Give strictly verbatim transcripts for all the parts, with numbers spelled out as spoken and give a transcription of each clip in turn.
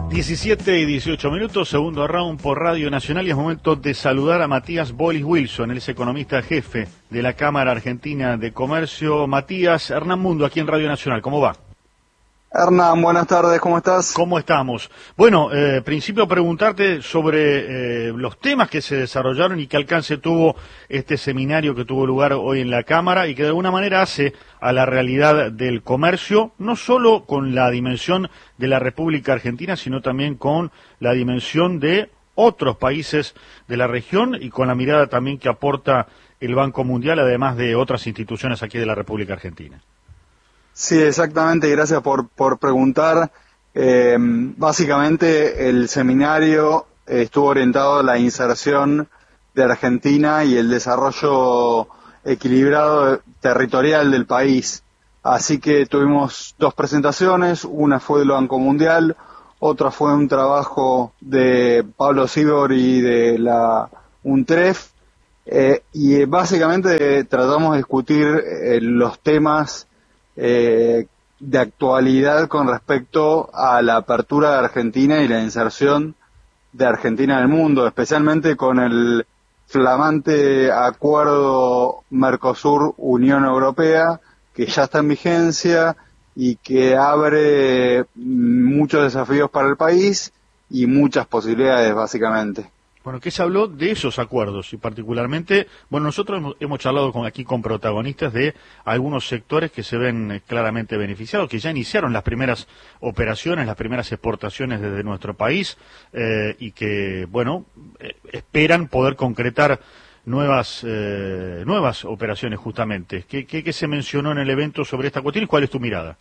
diecisiete y dieciocho minutos, segundo round por Radio Nacional, y es momento de saludar a Matías Bolis Wilson, él es economista jefe de la Cámara Argentina de Comercio. Matías, Hernán Mundo, aquí en Radio Nacional, ¿cómo va? Hernán, buenas tardes, ¿cómo estás? ¿Cómo estamos? Bueno, eh, principio preguntarte sobre eh, los temas que se desarrollaron y qué alcance tuvo este seminario que tuvo lugar hoy en la Cámara y que de alguna manera hace a la realidad del comercio, no solo con la dimensión de la República Argentina, sino también con la dimensión de otros países de la región y con la mirada también que aporta el Banco Mundial, además de otras instituciones aquí de la República Argentina. Sí, exactamente, gracias por, por preguntar. Eh, básicamente el seminario estuvo orientado a la inserción de Argentina y el desarrollo equilibrado territorial del país. Así que tuvimos dos presentaciones, una fue del Banco Mundial, otra fue un trabajo de Pablo Sibor y de la UNTREF, eh, y básicamente tratamos de discutir eh, los temas Eh, de actualidad con respecto a la apertura de Argentina y la inserción de Argentina en el mundo, especialmente con el flamante acuerdo Mercosur-Unión Europea, que ya está en vigencia y que abre muchos desafíos para el país y muchas posibilidades, básicamente. Bueno, ¿qué se habló de esos acuerdos? Y particularmente, bueno, nosotros hemos, hemos charlado con, aquí con protagonistas de algunos sectores que se ven eh, claramente beneficiados, que ya iniciaron las primeras operaciones, las primeras exportaciones desde nuestro país, eh, y que, bueno, eh, esperan poder concretar nuevas eh, nuevas operaciones justamente. ¿Qué, qué, ¿Qué se mencionó en el evento sobre esta cuestión y cuál es tu mirada?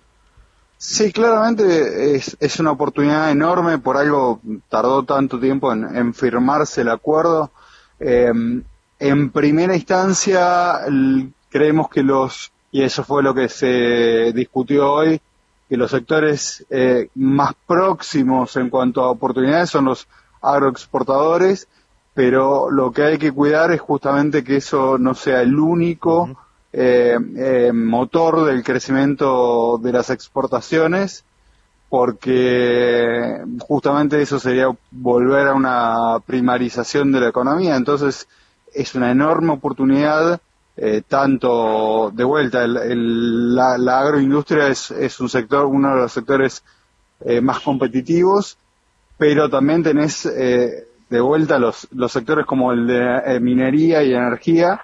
Sí, claramente es, es una oportunidad enorme, por algo tardó tanto tiempo en, en firmarse el acuerdo. Eh, en primera instancia, el, creemos que los, y eso fue lo que se discutió hoy, que los sectores eh, más próximos en cuanto a oportunidades son los agroexportadores, pero lo que hay que cuidar es justamente que eso no sea el único uh-huh. Eh, eh, motor del crecimiento de las exportaciones, porque justamente eso sería volver a una primarización de la economía. Entonces es una enorme oportunidad, eh, tanto de vuelta, el, el, la, la agroindustria es, es un sector, uno de los sectores eh, más competitivos, pero también tenés eh, de vuelta los, los sectores como el de eh, minería y energía,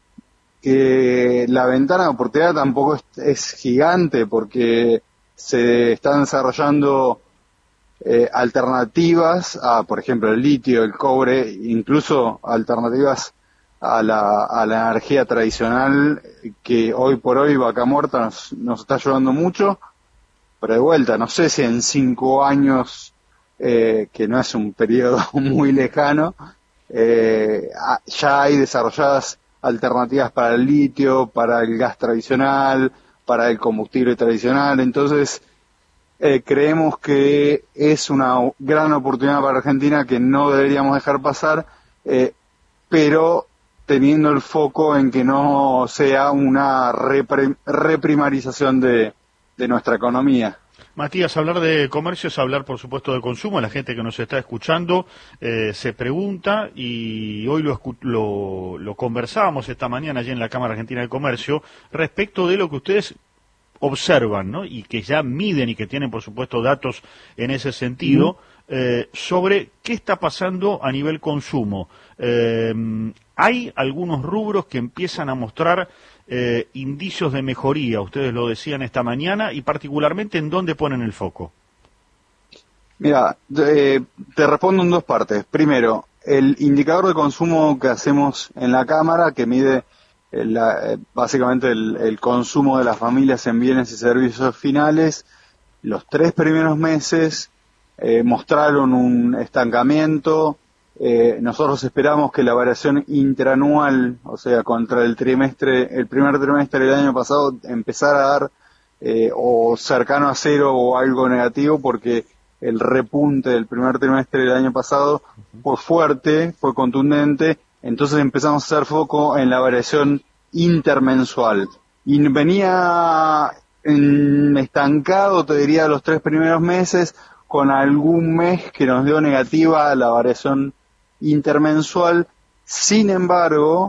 que la ventana de oportunidad tampoco es, es gigante, porque se están desarrollando eh, alternativas a, por ejemplo, el litio, el cobre, incluso alternativas a la, a la energía tradicional, que hoy por hoy Vaca Muerta nos, nos está ayudando mucho, pero de vuelta, no sé si en cinco años, eh, que no es un periodo muy lejano, eh, ya hay desarrolladas alternativas para el litio, para el gas tradicional, para el combustible tradicional. Entonces, eh, creemos que es una gran oportunidad para Argentina que no deberíamos dejar pasar, eh, pero teniendo el foco en que no sea una repre- reprimarización de, de nuestra economía. Matías, hablar de comercio es hablar, por supuesto, de consumo. La gente que nos está escuchando eh, se pregunta, y hoy lo, lo, lo conversábamos esta mañana allí en la Cámara Argentina de Comercio, respecto de lo que ustedes observan, ¿no? Y que ya miden y que tienen, por supuesto, datos en ese sentido, eh, sobre qué está pasando a nivel consumo. Eh, hay algunos rubros que empiezan a mostrar Eh, indicios de mejoría, ustedes lo decían esta mañana, y particularmente ¿en dónde ponen el foco? Mira, eh, te respondo en dos partes. Primero, el indicador de consumo que hacemos en la Cámara, que mide el, la, básicamente el, el consumo de las familias en bienes y servicios finales, los tres primeros meses eh, mostraron un estancamiento. Eh, nosotros esperamos que la variación interanual, o sea, contra el trimestre, el primer trimestre del año pasado, empezara a dar eh, o cercano a cero o algo negativo, porque el repunte del primer trimestre del año pasado fue fuerte, fue contundente. Entonces empezamos a hacer foco en la variación intermensual. Y venía en estancado, te diría, los tres primeros meses, con algún mes que nos dio negativa la variación intermensual. Sin embargo,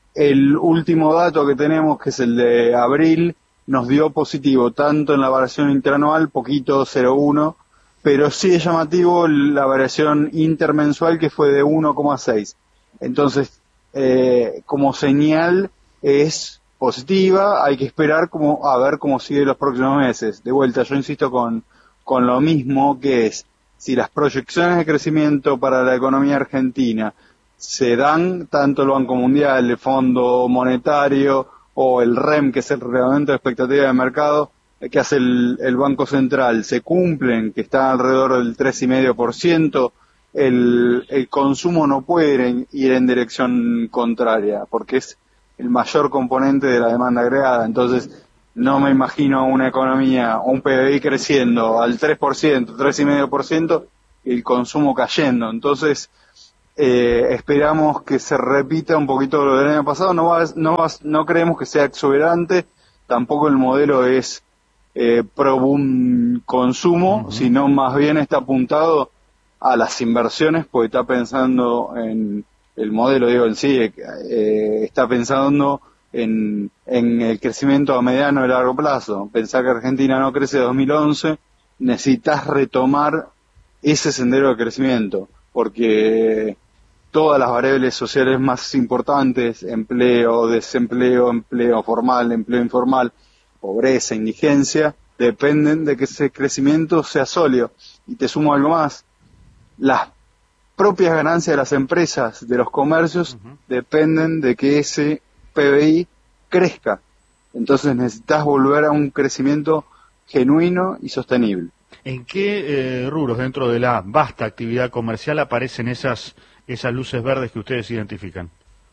el último dato que tenemos, que es el de abril, nos dio positivo tanto en la variación interanual, poquito, cero coma uno, pero sí es llamativo la variación intermensual, que fue de uno coma seis. Entonces, eh, como señal es positiva, hay que esperar como a ver cómo sigue los próximos meses. De vuelta, yo insisto con, con lo mismo, que es, si las proyecciones de crecimiento para la economía argentina se dan, tanto el Banco Mundial, el Fondo Monetario o el R E M, que es el Reglamento de Expectativa de Mercado, que hace el, el Banco Central, se cumplen, que está alrededor del tres coma cinco por ciento, el, el consumo no puede ir en dirección contraria, porque es el mayor componente de la demanda agregada. Entonces, no me imagino una economía, un P B I creciendo al tres por ciento, tres coma cinco por ciento, y el consumo cayendo. Entonces, eh, esperamos que se repita un poquito lo del año pasado. No va, no va, no creemos que sea exuberante, tampoco el modelo es eh, pro boom consumo, uh-huh. sino más bien está apuntado a las inversiones, porque está pensando en el modelo, digo, en sí, eh, está pensando en, en el crecimiento a mediano y largo plazo. Pensar que Argentina no crece dos mil once, necesitas retomar ese sendero de crecimiento, porque todas las variables sociales más importantes, empleo, desempleo, empleo formal, empleo informal, pobreza, indigencia, dependen de que ese crecimiento sea sólido. Y te sumo algo más, las propias ganancias de las empresas, de los comercios, uh-huh. dependen de que ese P B I crezca. Entonces necesitas volver a un crecimiento genuino y sostenible. ¿En qué eh, rubros dentro de la vasta actividad comercial aparecen esas esas luces verdes que ustedes identifican?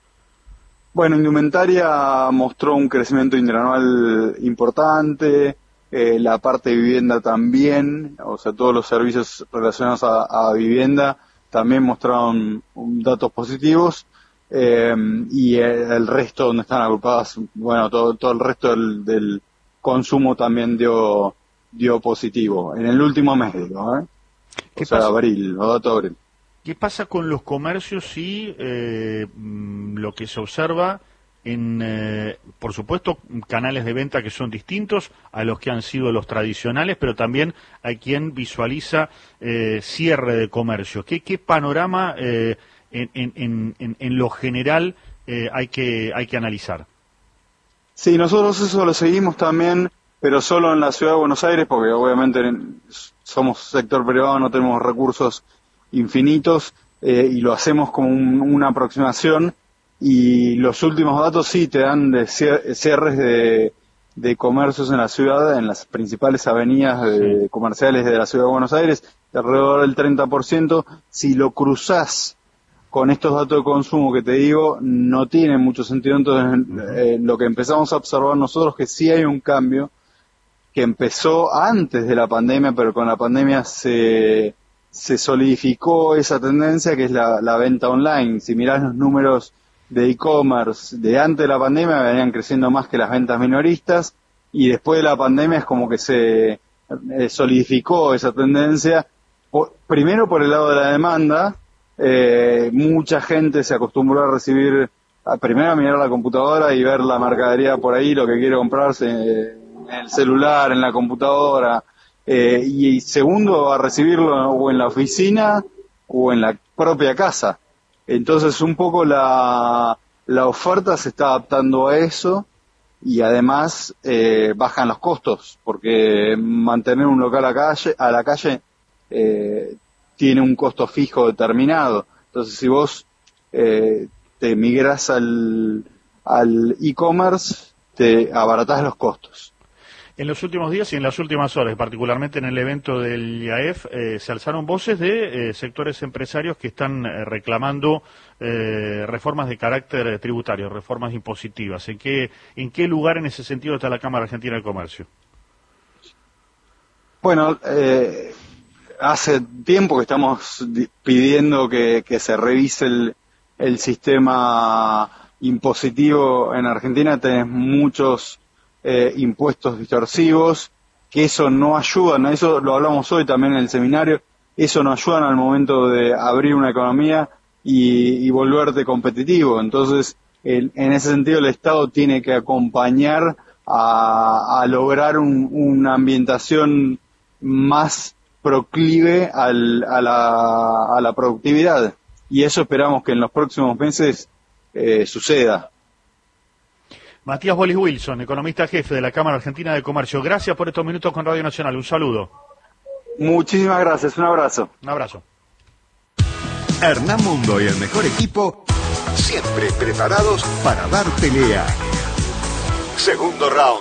Bueno, indumentaria mostró un crecimiento interanual importante, eh, la parte de vivienda también, o sea, todos los servicios relacionados a, a vivienda también mostraron um, datos positivos, eh, y el, el resto donde están agrupadas, bueno, todo, todo el resto del, del consumo también dio dio positivo, en el último mes, digo, ¿eh? O sea, abril, los datos de abril. ¿Qué pasa con los comercios si eh, lo que se observa en, eh, por supuesto, canales de venta que son distintos a los que han sido los tradicionales, pero también hay quien visualiza eh, cierre de comercio? ¿Qué, qué panorama eh, en, en, en, en lo general eh, hay que hay que analizar? Sí, nosotros eso lo seguimos también, pero solo en la ciudad de Buenos Aires, porque obviamente somos sector privado, no tenemos recursos infinitos, eh, y lo hacemos como un, una aproximación, y los últimos datos sí te dan de cierres de, de comercios en la ciudad, en las principales avenidas de, sí. comerciales de la ciudad de Buenos Aires, de alrededor del treinta por ciento. Si lo cruzás con estos datos de consumo que te digo, no tiene mucho sentido. Entonces, eh, lo que empezamos a observar nosotros, que sí hay un cambio que empezó antes de la pandemia, pero con la pandemia se se solidificó esa tendencia, que es la, la venta online. Si mirás los números de e-commerce de antes de la pandemia, venían creciendo más que las ventas minoristas, y después de la pandemia es como que se eh, solidificó esa tendencia, por, primero por el lado de la demanda. Eh, mucha gente se acostumbró a recibir, a, primero a mirar la computadora y ver la mercadería por ahí, lo que quiere comprarse eh, en el celular, en la computadora, Eh, y segundo, a recibirlo o en la oficina o en la propia casa. Entonces un poco la, la oferta se está adaptando a eso, y además eh, bajan los costos, porque mantener un local a, calle, a la calle eh, tiene un costo fijo determinado. Entonces si vos eh, te migrás al, al e-commerce, te abaratás los costos. En los últimos días y en las últimas horas, particularmente en el evento del I A E F, eh, se alzaron voces de eh, sectores empresarios que están eh, reclamando eh, reformas de carácter tributario, reformas impositivas. ¿En qué, en qué lugar en ese sentido está la Cámara Argentina de Comercio? Bueno, eh, hace tiempo que estamos pidiendo que, que se revise el, el sistema impositivo en Argentina. Tenés muchos Eh, impuestos distorsivos que eso no ayuda, eso lo hablamos hoy también en el seminario, eso no ayuda al momento de abrir una economía y, y volverte competitivo. Entonces, en, en ese sentido, el Estado tiene que acompañar a, a lograr un, una ambientación más proclive al, a, la, a la productividad. Y eso esperamos que en los próximos meses eh, suceda. Matías Bolis Wilson, economista jefe de la Cámara Argentina de Comercio. Gracias por estos minutos con Radio Nacional. Un saludo. Muchísimas gracias. Un abrazo. Un abrazo. Hernán Mundo y el mejor equipo, siempre preparados para dar pelea. Segundo round.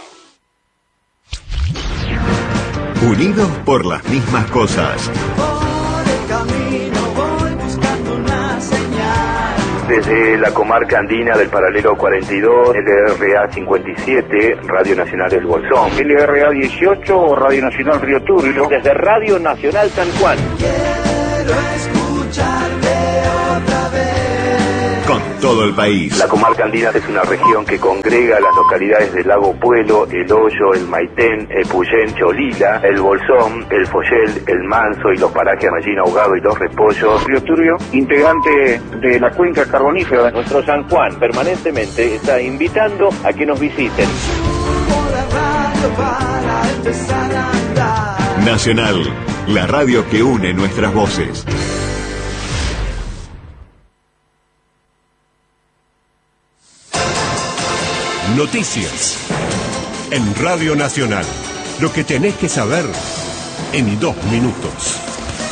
Unidos por las mismas cosas. Por el camino voy buscando una señal. Desde la comarca andina del paralelo cuarenta y dos, L R A cincuenta y siete, Radio Nacional El Bolsón, L R A dieciocho, Radio Nacional Río Turbio, desde Radio Nacional San Juan. Quiero escucharte otra vez. Con todo el país. La comarca andina es una región que congrega las localidades del Lago Puelo, El Hoyo, El Maitén, Epuyén, Cholila, El Bolsón, El Follel, El Manso y los parajes Mallín Ahogado y Los Repollos. Río Turbio, integrante de la cuenca carbonífera. Nuestro San Juan permanentemente está invitando a que nos visiten. Nacional, la radio que une nuestras voces. Noticias en Radio Nacional. Lo que tenés que saber en dos minutos.